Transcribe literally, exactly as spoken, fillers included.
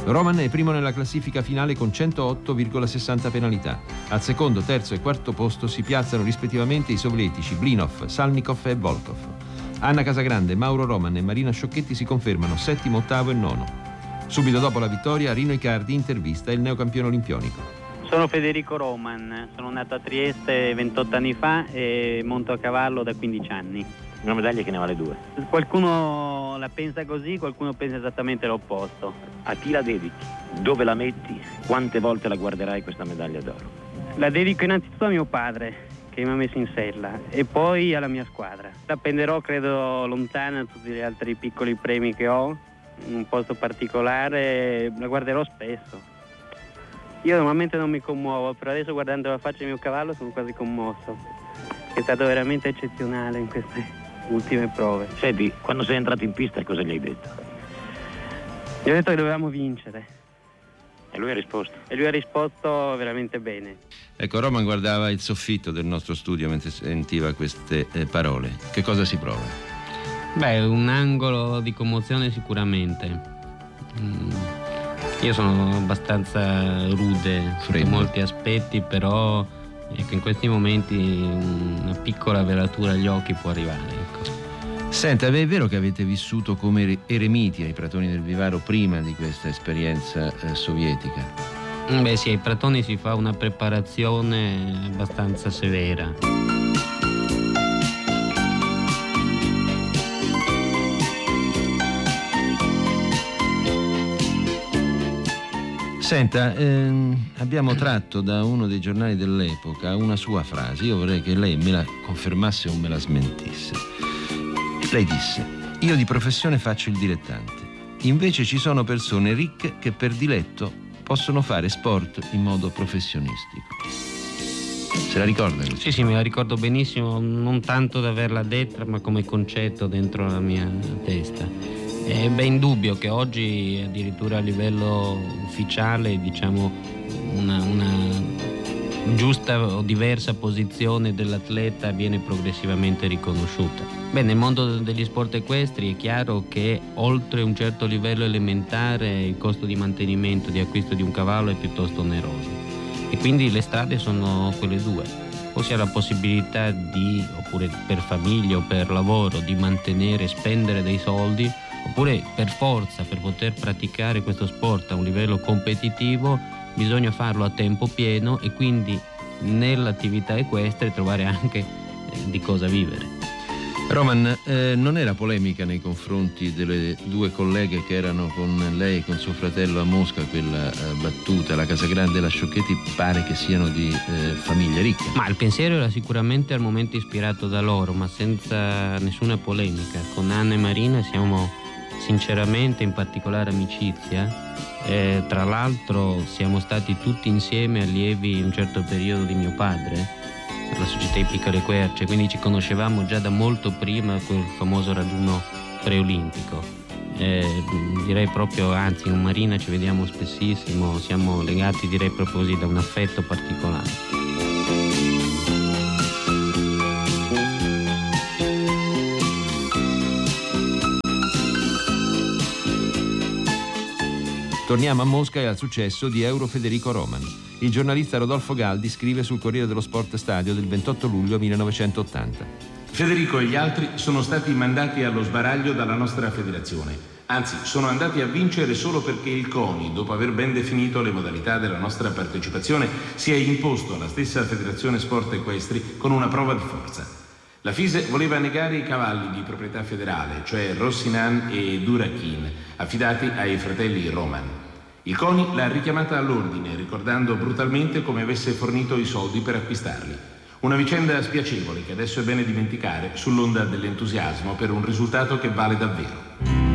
Roman è primo nella classifica finale con centootto virgola sessanta penalità. Al secondo, terzo e quarto posto si piazzano rispettivamente i sovietici Blinov, Salnikov e Volkov. Anna Casagrande, Mauro Roman e Marina Sciocchetti si confermano settimo, ottavo e nono. Subito dopo la vittoria, Rino Icardi intervista il neocampione olimpionico. Sono Federico Roman, sono nato a Trieste ventotto anni fa e monto a cavallo da quindici anni. Una medaglia che ne vale due. Qualcuno la pensa così, qualcuno pensa esattamente l'opposto. A chi la dedichi? Dove la metti? Quante volte la guarderai questa medaglia d'oro? La dedico innanzitutto a mio padre, che mi ha messo in sella, e poi alla mia squadra. La appenderò, credo, lontana da tutti gli altri piccoli premi che ho, in un posto particolare, la guarderò spesso. Io normalmente non mi commuovo, però adesso guardando la faccia del mio cavallo sono quasi commosso. È stato veramente eccezionale in queste ultime prove. Senti, quando sei entrato in pista cosa gli hai detto? Gli ho detto che dovevamo vincere. E lui ha risposto? E lui ha risposto veramente bene. Ecco, Roman guardava il soffitto del nostro studio mentre sentiva queste eh, parole. Che cosa si prova? Beh, un angolo di commozione sicuramente. Mm. Io sono abbastanza rude sotto molti aspetti, però ecco, in questi momenti una piccola velatura agli occhi può arrivare. Ecco. Senta, è vero che avete vissuto come eremiti ai Pratoni del Vivaro prima di questa esperienza eh, sovietica? Beh sì, ai Pratoni si fa una preparazione abbastanza severa. Senta, ehm, abbiamo tratto da uno dei giornali dell'epoca una sua frase. Io vorrei che lei me la confermasse o me la smentisse. Lei disse: io di professione faccio il dilettante, invece ci sono persone ricche che per diletto possono fare sport in modo professionistico. Se la ricorda? Sì, sì, me la ricordo benissimo, non tanto da averla detta, ma come concetto dentro la mia testa. È ben indubbio che oggi addirittura a livello ufficiale, diciamo, una, una giusta o diversa posizione dell'atleta viene progressivamente riconosciuta. Beh, nel mondo degli sport equestri è chiaro che oltre un certo livello elementare il costo di mantenimento, di acquisto di un cavallo è piuttosto oneroso e quindi le strade sono quelle due. O si ha la possibilità di, oppure per famiglia o per lavoro, di mantenere e spendere dei soldi, oppure per forza, per poter praticare questo sport a un livello competitivo, bisogna farlo a tempo pieno e quindi nell'attività equestre trovare anche eh, di cosa vivere. Roman, eh, non era polemica nei confronti delle due colleghe che erano con lei e con suo fratello a Mosca, quella eh, battuta, la Casagrande e la Sciocchetti pare che siano di eh, famiglie ricche? Ma il pensiero era sicuramente al momento ispirato da loro, ma senza nessuna polemica. Con Anna e Marina siamo sinceramente in particolare amicizia. Eh, tra l'altro siamo stati tutti insieme allievi in un certo periodo di mio padre per la società ippica Le Querce, quindi ci conoscevamo già da molto prima quel famoso raduno preolimpico. Eh, direi proprio, anzi con Marina ci vediamo spessissimo, siamo legati direi proprio così da un affetto particolare. Torniamo a Mosca e al successo di Euro Federico Roman. Il giornalista Rodolfo Galdi scrive sul Corriere dello Sport Stadio del ventotto luglio millenovecentottanta. Federico e gli altri sono stati mandati allo sbaraglio dalla nostra federazione. Anzi, sono andati a vincere solo perché il CONI, dopo aver ben definito le modalità della nostra partecipazione, si è imposto alla stessa Federazione Sport Equestri con una prova di forza. La FISE voleva negare i cavalli di proprietà federale, cioè Rossinan e Durakin, affidati ai fratelli Roman. Il CONI l'ha richiamata all'ordine, ricordando brutalmente come avesse fornito i soldi per acquistarli. Una vicenda spiacevole che adesso è bene dimenticare sull'onda dell'entusiasmo per un risultato che vale davvero.